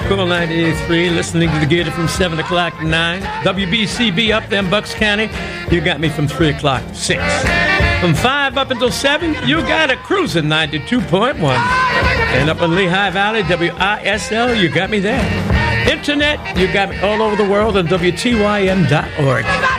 Cool 98.3, listening to the Gator from 7 o'clock to 9. WBCB up there in Bucks County, you got me from 3 o'clock to 6. From 5 up until 7, you got a cruising 92.1. And up in Lehigh Valley, WISL, you got me there. Internet, you got me all over the world on WTYM.org.